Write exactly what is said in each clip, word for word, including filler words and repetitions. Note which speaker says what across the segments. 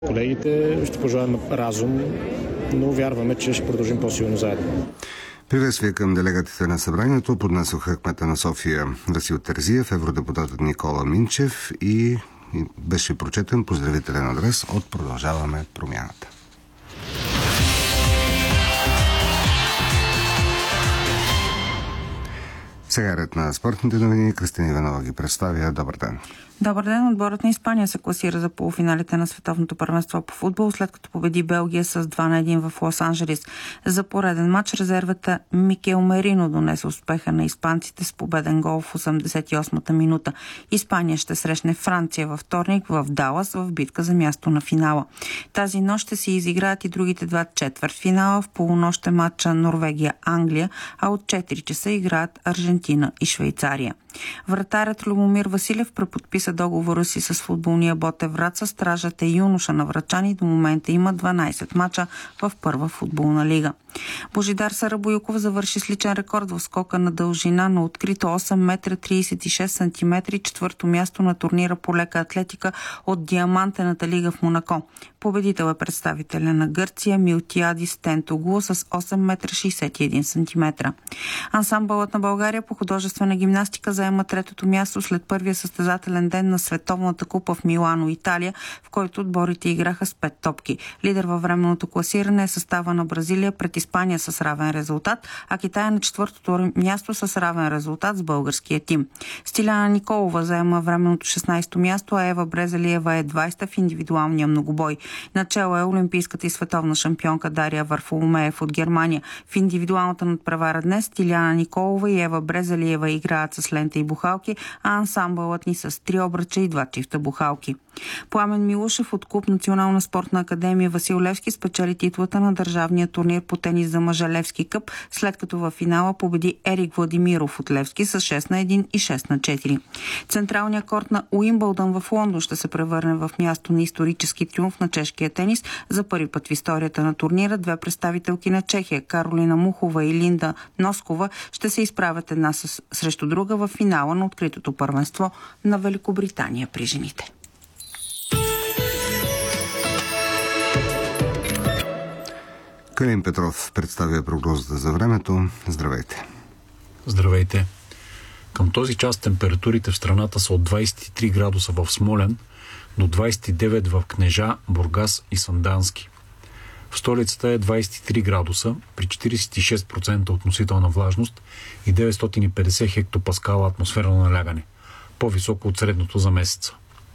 Speaker 1: Колегите ще пожелаем разум, но вярваме, че ще продължим по-силно заедно.
Speaker 2: Приветствие към делегатите на събранието поднесоха кмета на София Васил Терзиев, евродепутатът Никола Минчев и беше прочетен поздравителен адрес от Продължаваме промяната. Сега ред на спортните новини. Кристина Иванова ги представя. Добър ден.
Speaker 3: Добър ден. Отборът на Испания се класира за полуфиналите на световното първенство по футбол, след като победи Белгия с два на един в Лос-Анджелис. За пореден матч резервата Микел Мерино донесе успеха на испанците с победен гол в осемдесет и осмата минута. Испания ще срещне Франция във вторник в Далас в битка за място на финала. Тази нощ ще се изиграят и другите два четвъртфинала. В полунощ матча Норвегия-Англия, а от четири часа играят Аржентина и Швейцария. Вратарят Любомир Василев преподписа договора си с футболния Ботев Враца. Стражът е юноша на врачани и до момента има дванайсет мача в първа футболна лига. Божидар Сарабоюков завърши с личен рекорд в скока на дължина на открито осем метра трийсет и шест сантиметра, четвърто място на турнира по лека атлетика от Диамантената лига в Монако. Победител е представителя на Гърция Милтиадис Тентоглу с осем метра шейсет и един сантиметра. Ансамбълът на България по художествена гимнастика заема третото място след първия състезателен ден на Световната купа в Милано, Италия, в който отборите играха с пет топки. Лидер във временното класиране е състава на Бразилия пред Испания с равен резултат, а Китай е на четвъртото място с равен резултат с българския тим. Стиляна Николова заема временното шестнайсето място, а Ева Брезалиева е двайсета в индивидуалния многобой. Начало е олимпийската и световна шампионка Дария Варфоломеев от Германия. В индивидуалната надпревара днес Стиляна Николова и Ева Брезалиева играят с лента и бухалки, а ансамбълът ни с три обръча и два чифта бухалки. Пламен Милушев от клуб Национална спортна академия Васил Левски спечели титлата на държавния турнир по тенис за мъже Левски къп, след като във финала победи Ерик Владимиров от Левски с шест на един и шест на четири. Централният корт на Уимбълдън в Лондон ще се превърне в място на исторически триумф на чешкия тенис. За първи път в историята на турнира две представителки на Чехия, Каролина Мухова и Линда Носкова, ще се изправят една с, срещу друга в финала на откритото първенство на Великобритания при жените.
Speaker 2: Калин Петров представя прогнозата за времето. Здравейте!
Speaker 4: Здравейте! Към този час температурите в страната са от двайсет и три градуса в Смолян до двайсет и девет в Кнежа, Бургас и Сандански. В столицата е двайсет и три градуса при четирийсет и шест процента относителна влажност и деветстотин и петдесет хектопаскала атмосферно налягане, по-високо от средното за месеца.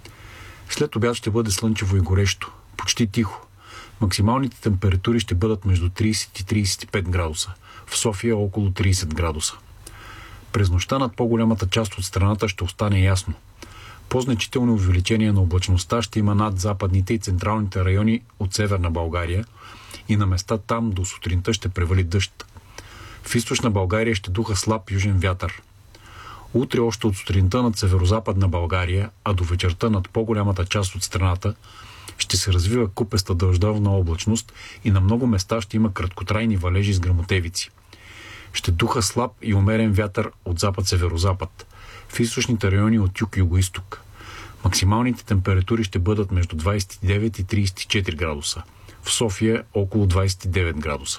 Speaker 4: След обяд ще бъде слънчево и горещо, почти тихо. Максималните температури ще бъдат между трийсет и трийсет и пет градуса, в София около трийсет градуса. През нощта над по-голямата част от страната ще остане ясно. По-значително увеличение на облачността ще има над западните и централните райони от северна България и на места там до сутринта ще превали дъжд. В източна България ще духа слаб южен вятър. Утре още от сутринта над северозападна България, а до вечерта над по-голямата част от страната ще се развива купеста дъждовна облачност и на много места ще има краткотрайни валежи с гръмотевици. Ще духа слаб и умерен вятър от запад-северозапад, в източните райони от юг-югоизток. Максималните температури ще бъдат между двайсет и девет и трийсет и четири градуса, в София около двайсет и девет градуса.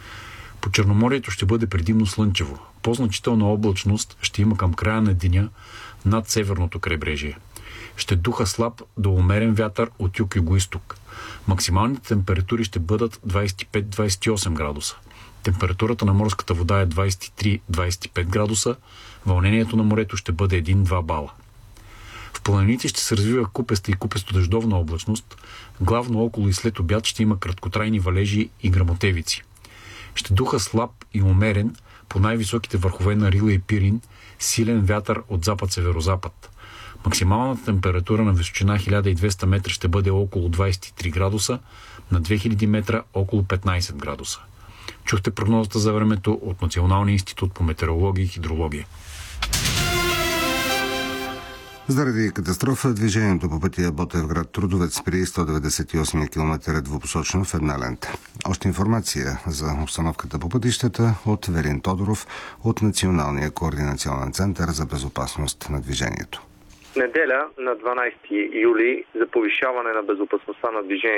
Speaker 4: По Черноморието ще бъде предимно слънчево. По-значителна облачност ще има към края на деня над северното крайбрежие. Ще духа слаб до умерен вятър от юг-югоизток. Максималните температури ще бъдат двайсет и пет до двайсет и осем градуса. Температурата на морската вода е двайсет и три до двайсет и пет градуса. Вълнението на морето ще бъде един-два бала. В планините ще се развива купеста и купесто-дъждовна облачност. Главно около и след обяд ще има краткотрайни валежи и гръмотевици. Ще духа слаб и умерен по най-високите върхове на Рила и Пирин силен вятър от запад-северозапад. Максималната температура на височина хиляда и двеста метра ще бъде около двайсет и три градуса, на две хиляди метра около петнайсет градуса. Чухте прогнозата за времето от Националния институт по метеорология и хидрология.
Speaker 2: Заради катастрофа, движението по пътя Ботевград Трудовец спри сто деветдесет и осми километър двупосочно в една лента. Още информация за обстановката по пътищата от Велин Тодоров от Националния координационен център за безопасност на движението.
Speaker 5: Неделя на дванайсети юли за повишаване на безопасността на движението